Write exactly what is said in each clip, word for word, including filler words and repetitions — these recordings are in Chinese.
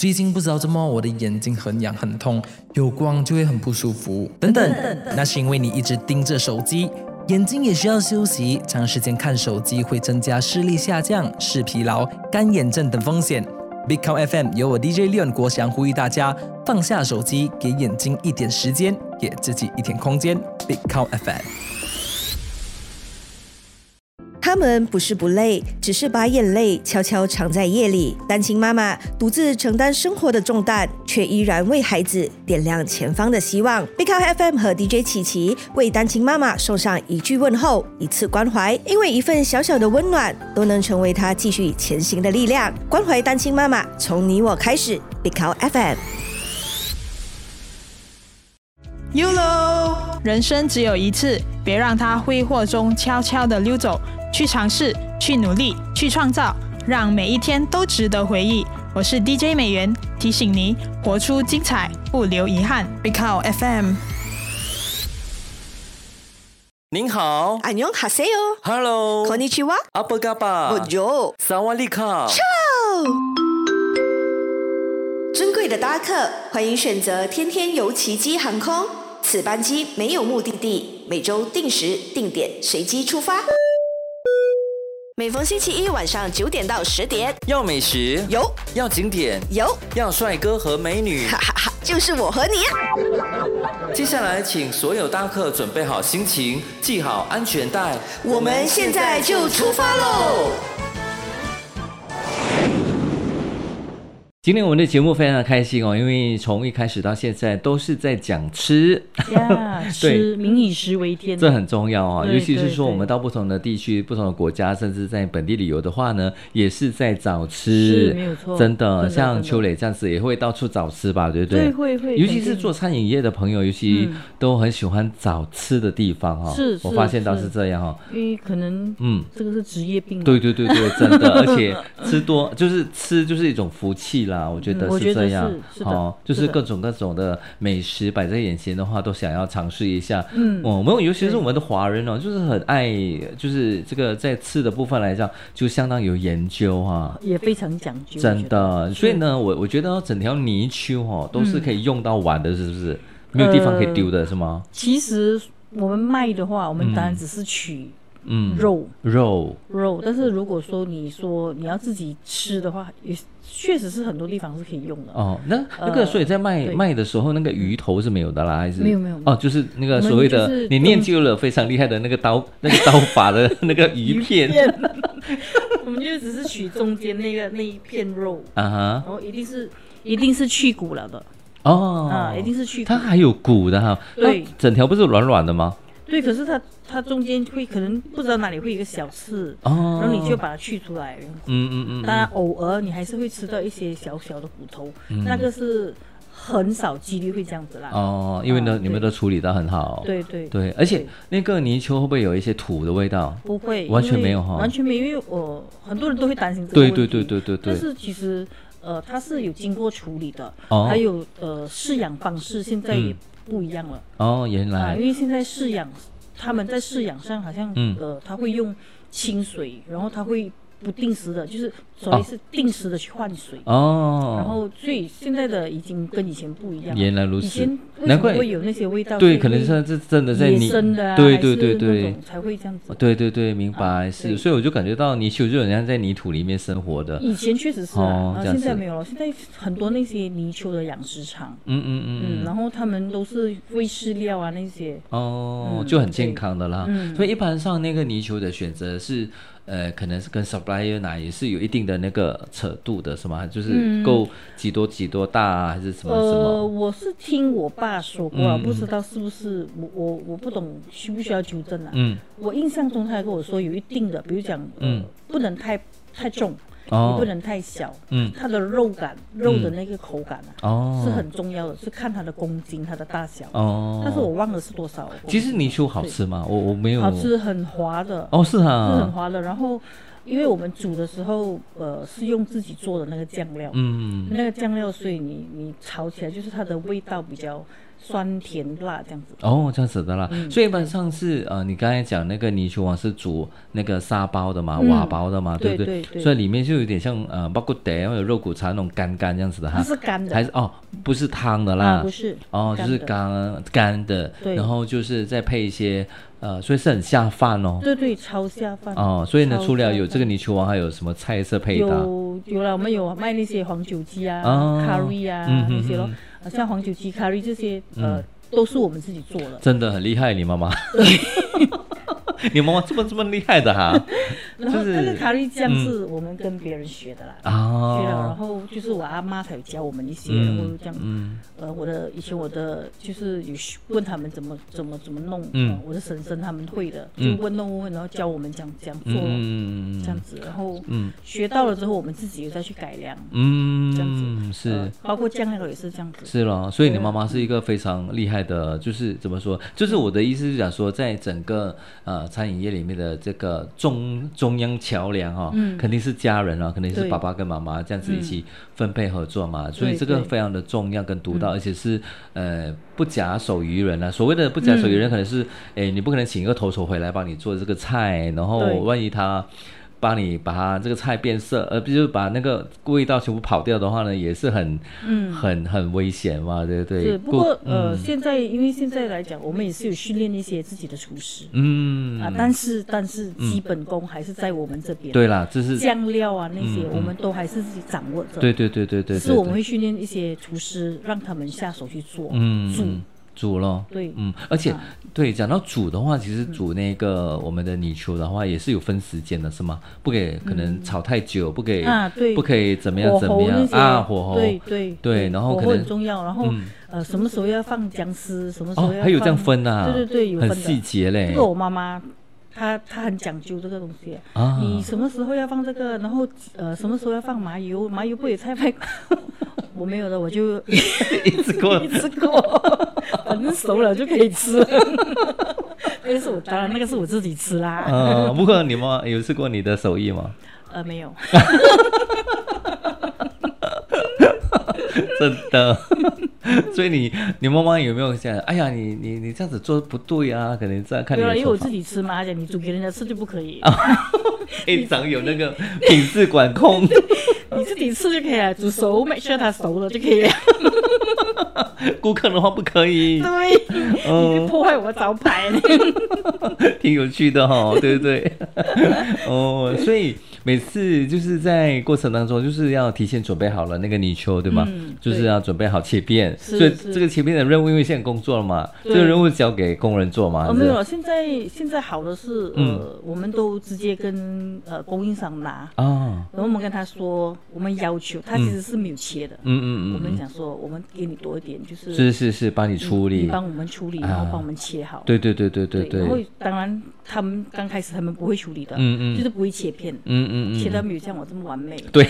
最近不知道怎么我的眼睛很痒很痛，有光就会很不舒服等等，那是因为你一直盯着手机，眼睛也需要休息，长时间看手机会增加视力下降、视疲劳、干眼症等风险。Big Cow F M 由我 D J Leon 国祥呼吁大家放下手机，给眼睛一点时间，给自己一点空间。Big Cow F M。 他们不是不累，只是把眼泪悄悄藏在夜里。单亲妈妈独自承担生活的重担，却依然为孩子点亮前方的希望。Big Cow F M 和 D J 琪琪为单亲妈妈送上一句问候，一次关怀，因为一份小小的温暖，都能成为她继续前行的力量。关怀单亲妈妈，从你我开始。Big Cow F M。Y O L O， 人生只有一次，别让它挥霍中悄悄地溜走。去尝试，去努力，去创造，让每一天都值得回忆。我是 D J 美元，提醒你活出精彩，不留遗憾。Big Cow F M。 您好， 안녕하세요。 Hello， こんにちは。 阿波嘎巴， Bonjour， 萨瓦利卡。 尊贵的搭客，欢迎选择天天游奇迹航空。此班机没有目的地，每周定时定点随机出发。每逢星期一晚上九点到十点， 要美食有， 要景点有， 要帅哥和美女， 哈哈哈，就是我和你。 接下来，请所有搭客准备好心情，系好安全带， 我们现在就出发喽！ 今天我们的节目非常的开心哦，因为从一开始到现在都是在讲吃呀，吃民以食为天， 这很重要啊、哦。尤其是说我们对到不同的地区、不同的国家，甚至在本地旅游的话呢，也是在找吃， 是没有错， 真的， 真的像秋磊这样子也会到处找吃吧，对不对？ 对，会会， 尤其是做餐饮业的朋友，尤其都很喜欢找吃的地方哈、哦。 是， 我发现到是这样哈、哦， 因为可能嗯，这个是职业病。 对对对对，真的，而且吃多就是吃就是一种福气啦，我觉得是。这样是是的、 哦，就是各种各种的美食摆在眼前的话，都想要尝试一下。 嗯， 哦，我们尤其是我们的华人哦，就是很爱，就是这个在吃的部分来讲，就相当有研究哈、啊， 也非常讲究。 真的，所以呢，我我觉得整条泥鳅哦，都是可以用到完的，是不是？嗯、没有地方可以丢的，是吗？ 其实我们卖的话，我们当然只是取。 嗯， 肉肉肉，但是如果说你说你要自己吃的话，也确实是很多地方是可以用的哦。那那个，所以在卖、呃、卖的时候，那个鱼头是没有的啦，还是没有没有哦，就是那个所谓的你练就了非常厉害的那个刀那个刀法的那个鱼片， 鱼片我们就只是取中间那个那一片肉啊哈，然后一定是一定是去骨了的哦， 啊，一定是去骨， 它还有骨的哈， 对， 整条不是软软的吗？ 对，可是它它中间会可能不知道哪里会有一个小刺，哦，然后你就把它去出来。嗯嗯嗯。当然，偶尔你还是会吃到一些小小的骨头，嗯、那个是很少几率会这样子啦。 哦，因为呢，啊、你们都处理得很好。 对对对，而且那个泥鳅会不会有一些土的味道？ 不会， 完全没有哈， 完全没有，因为我很多人都会担心这个问题。 对对对对对对。 但是其实呃，它是有经过处理的，哦、还有呃饲养方式现在也不一样了。 嗯、哦，原来、 啊。因为现在饲养。他们在饲养上好像、嗯、呃，他会用清水，然后他会不定时的，就是所谓是定时的去换水哦。然后所以现在的已经跟以前不一样了。 原来如此。 以前为什么会有那些味道？ 对，可能是这真的在野生的啊， 对对对对， 才会这样子。 对对对，明白、啊、是。所以我就感觉到泥鳅就很像在泥土里面生活的。 以前确实是啊，哦、啊现在没有了。现在很多那些泥鳅的养殖场，嗯嗯嗯嗯，然后他们都是喂饲料啊那些。 哦、嗯，就很健康的啦。嗯、所以一般上那个泥鳅的选择是。呃，可能是跟 supplier 拿也是有一定的那个扯度的，是吗？就是够几多几多大、啊、还是什么什么？ 呃，我是听我爸说过啊，嗯、不知道是不是我我我不懂需不需要纠正啊？嗯，我印象中他还跟我说有一定的，比如讲，嗯，不能太太重。哦、也不能太小，嗯，它的肉感、肉的那个口感啊，哦，是很重要的，是看它的公斤、它的大小，哦，但是我忘了是多少。 其实泥鳅好吃吗？我我没有。 好吃，很滑的。 哦，是啊， 是很滑的。然后，因为我们煮的时候，呃，是用自己做的那个酱料，嗯，那个酱料，所以你你炒起来就是它的味道比较酸甜辣这样子。 哦，这样子的啦。嗯、所以一般上是呃，你刚才讲那个泥鳅王是煮那个沙包的嘛，嗯、瓦包的嘛，对不对？ 对对对。 所以里面就有点像呃，包括得或者肉骨茶那种干干这样子的哈。 它是干的。 还是哦，不是汤的啦。 啊，不是。 哦，就是干干的。对。然后就是再配一些呃，所以是很下饭哦。 对对，超下饭。 哦，所以呢，除了有这个泥鳅王，还有什么菜色配搭？ 有有了，我们有卖那些黄酒鸡啊、哦、curry 啊、嗯、那些咯，像黄酒鸡、curry 这些，呃。嗯都是我们自己做的， 真的很厉害，你妈妈。你妈妈这么这么厉害的哈， 然后那个咖喱酱是我们跟别人学的啦，啊、学了，然后就是我阿妈才有教我们一些，嗯、然后这样，嗯、呃，我的以前我的就是有问他们怎么怎么怎么弄，嗯、呃，我的婶婶他们会的，就问弄问，然后教我们这样这样做，嗯、这样子，然后嗯、学到了之后，我们自己又再去改良，嗯，这样子是、呃， 包括酱料也是这样子， 是咯，所以你妈妈是一个非常厉害的，就是怎么说，就是我的意思是讲说，在整个呃。餐饮业里面的这个中中央桥梁哈、哦，嗯、肯定是家人啊，肯定是爸爸跟妈妈这样子一起分配合作嘛，嗯、所以这个非常的重要跟独到，而且是呃不假手于人啊。所谓的不假手于人，可能是哎、嗯、你不可能请一个投手回来帮你做这个菜，然后万一他。帮你把它这个菜变色，而不是把那个味道全部跑掉的话呢，也是很、嗯、很很危险嘛，对不对？ 是，不过、嗯、呃，现在因为现在来讲，我们也是有训练一些自己的厨师，嗯啊，但是但是基本功还是在我们这边。 对啦，这是酱料啊那些，我们都还是自己掌握着。 对对对对对， 是我们会训练一些厨师，让他们下手去做，嗯，煮。 煮咯， 对， 嗯，而且、啊、对讲到煮的话，其实煮那个、嗯、我们的泥鳅的话也是有分时间的，是吗？不给可能炒太久，嗯、不给啊，对，不可以怎么样怎么样啊，火候， 对对对，然后可能火候很重要，然后、嗯、呃什么时候要放姜丝，什么时候要放、 哦、还有这样分啊？ 对对对，有分的， 很细节嘞。 这个我妈妈。他他很讲究这个东西，啊、你什么时候要放这个，然后呃什么时候要放麻油，麻油不也菜拍，我没有的，我就一次过一次过，反正熟了就可以吃了。那个是我当然那个是我自己吃啦。 嗯，不过你妈有试过你的手艺吗？ 呃，没有。 真的，所以你你妈妈有没有想，哎呀，你你你这样子做不对啊？可能这样看你的。 对啊，因为我自己吃嘛，而且你煮给人家吃就不可以。 非常有那个品质管控。 你自己吃就可以了，煮熟 make sure 它熟了就可以了。 顾客的话不可以。 对，嗯、你破坏我招牌。 挺有趣的哈、哦，对不对？哦，所以。每次就是在过程当中，就是要提前准备好了那个泥鳅，对吗？嗯、就是要准备好切片，所以这个切片的任务，因为现在工作了嘛，这个任务交给工人做嘛。 哦，没有，现在现在好的是，呃，嗯、我们都直接跟呃供应商拿啊，然后我们跟他说，我们要求他其实是没有切的，嗯嗯嗯，我们讲说，我们给你多一点，就是是是是，帮你处理， 你帮我们处理，然后帮我们切好。 对对对对对对。 然后当然他们刚开始他们不会处理的，嗯嗯，就是不会切片，嗯。嗯嗯，切到没有像我这么完美， 对，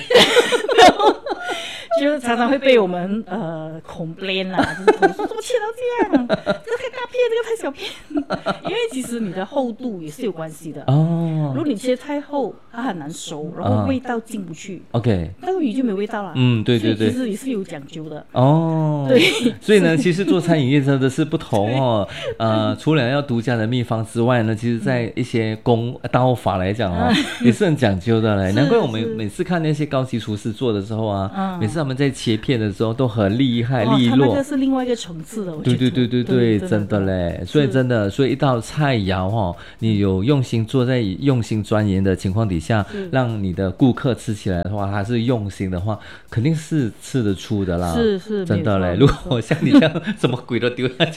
就常常会被我们呃 complain 啦，就是说怎么切到这样，这个太大片，这个太小片，因为其实你的厚度也是有关系的哦。如果你切太厚，它很难熟，然后味道进不去。OK， 那个鱼就没味道了。嗯，对对对，其实也是有讲究的哦。对， 所以呢，其实做餐饮业真的是不同哦。呃，除了要独家的秘方之外呢，其实在一些工刀法来讲哦，也是很讲究的嘞。难怪我们每次看那些高级厨师做的时候啊，嗯、每次他们在切片的时候都很厉害、利落。 那个是另外一个层次的，我觉得。 对对对对对，真的嘞。所以真的，所以一道菜肴哈，你有用心做，在用心钻研的情况底下，让你的顾客吃起来的话，他是用心的话，肯定是吃得出的啦。 是是， 真的嘞。如果像你这样什么鬼都丢下去。